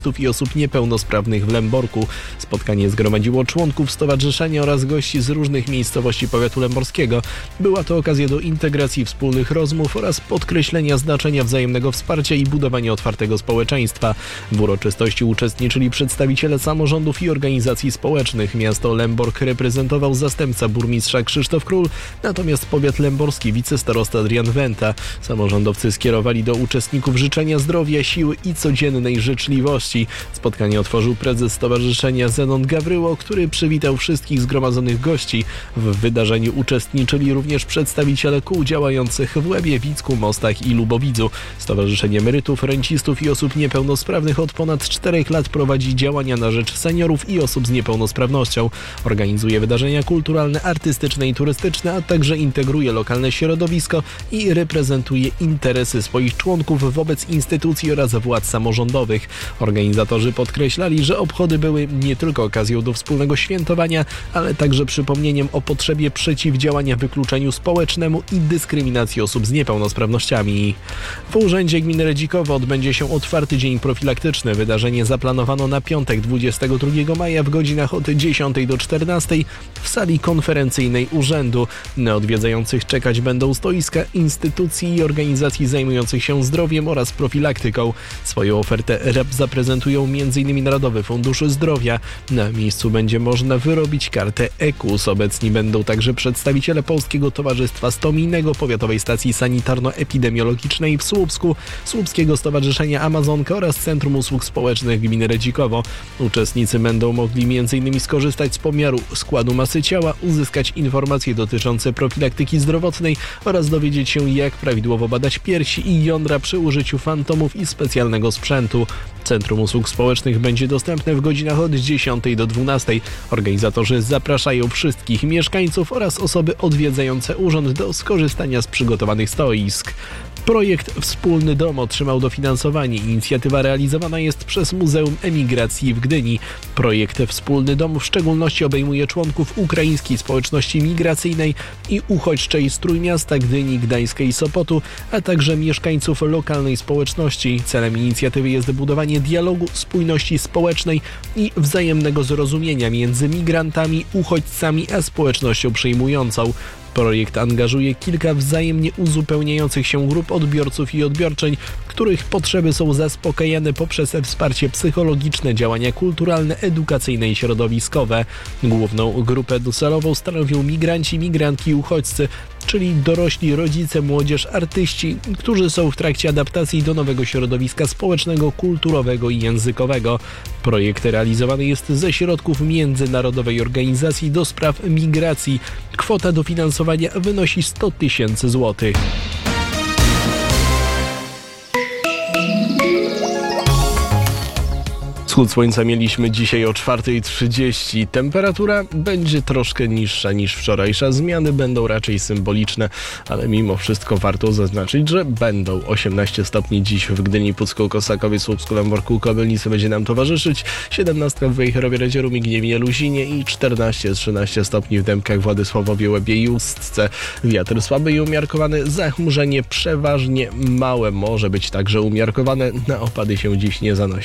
i osób niepełnosprawnych w Lęborku. Spotkanie zgromadziło członków stowarzyszenia oraz gości z różnych miejscowości powiatu lęborskiego. Była to okazja do integracji, wspólnych rozmów oraz podkreślenia znaczenia wzajemnego wsparcia i budowania otwartego społeczeństwa. W uroczystości uczestniczyli przedstawiciele samorządów i organizacji społecznych. Miasto Lęborg reprezentował zastępca burmistrza Krzysztof Król, natomiast powiat lęborski wicestarosta Adrian Wenta. Samorządowcy skierowali do uczestników życzenia zdrowia, siły i codziennej życzliwości. Spotkanie otworzył prezes stowarzyszenia Zenon Gawryło, który przywitał wszystkich zgromadzonych gości. W wydarzeniu uczestniczyli również przedstawiciele kół działających w Łebie, Wicku, Mostach i Lubowidzu. Stowarzyszenie Emerytów, Rencistów i Osób Niepełnosprawnych od ponad 4 lat prowadzi działania na rzecz seniorów i osób z niepełnosprawnością. Organizuje wydarzenia kulturalne, artystyczne i turystyczne, a także integruje lokalne środowisko i reprezentuje interesy swoich członków wobec instytucji oraz władz samorządowych. Organizatorzy podkreślali, że obchody były nie tylko okazją do wspólnego świętowania, ale także przypomnieniem o potrzebie przeciwdziałania wykluczeniu społecznemu i dyskryminacji osób z niepełnosprawnościami. W Urzędzie Gminy Redzikowo odbędzie się otwarty dzień profilaktyczny. Wydarzenie zaplanowano na piątek 22 maja w godzinach od 10 do 14 w sali konferencyjnej urzędu. Na odwiedzających czekać będą stoiska instytucji i organizacji zajmujących się zdrowiem oraz profilaktyką. Swoją ofertę zaprezentują m.in. Narodowy Fundusz Zdrowia. Na miejscu będzie można wyrobić kartę EKUS. Obecni będą także przedstawiciele Polskiego Towarzystwa Stomijnego, Powiatowej Stacji Sanitarno-Epidemiologicznej w Słupsku, Słupskiego Stowarzyszenia Amazonka oraz Centrum Usług Społecznych Gminy Redzikowo. Uczestnicy będą mogli m.in. skorzystać z pomiaru składu masy ciała, uzyskać informacje dotyczące profilaktyki zdrowotnej oraz dowiedzieć się, jak prawidłowo badać piersi i jądra przy użyciu fantomów i specjalnego sprzętu. Centrum Usług Społecznych będzie dostępne w godzinach od 10 do 12. Organizatorzy zapraszają wszystkich mieszkańców oraz osoby odwiedzające urząd do skorzystania z przygotowanych stoisk. Projekt Wspólny Dom otrzymał dofinansowanie. Inicjatywa realizowana jest przez Muzeum Emigracji w Gdyni. Projekt Wspólny Dom w szczególności obejmuje członków ukraińskiej społeczności migracyjnej i uchodźczej z Trójmiasta, Gdyni, Gdańska i Sopotu, a także mieszkańców lokalnej społeczności. Celem inicjatywy jest budowanie dialogu, spójności społecznej i wzajemnego zrozumienia między migrantami, uchodźcami a społecznością przyjmującą. Projekt angażuje kilka wzajemnie uzupełniających się grup odbiorców i odbiorczyń, których potrzeby są zaspokajane poprzez wsparcie psychologiczne, działania kulturalne, edukacyjne i środowiskowe. Główną grupę docelową stanowią migranci, migrantki i uchodźcy, czyli dorośli, rodzice, młodzież, artyści, którzy są w trakcie adaptacji do nowego środowiska społecznego, kulturowego i językowego. Projekt realizowany jest ze środków Międzynarodowej Organizacji do Spraw Migracji. Kwota dofinansowania wynosi 100 000 złotych. Wschód słońca mieliśmy dzisiaj o 4:30. Temperatura będzie troszkę niższa niż wczorajsza. Zmiany będą raczej symboliczne, ale mimo wszystko warto zaznaczyć, że będą 18 stopni dziś w Gdyni, Pucku, Kosakowie, Słupsku, Lęborku, Kobylnicy będzie nam towarzyszyć. 17 w Wejherowie, Radzieru, Migniewie, Luzinie i 14-13 stopni w Dębkach, Władysławowie, Łebie i Ustce. Wiatr słaby i umiarkowany, zachmurzenie przeważnie małe, może być także umiarkowane. Na opady się dziś nie zanosi.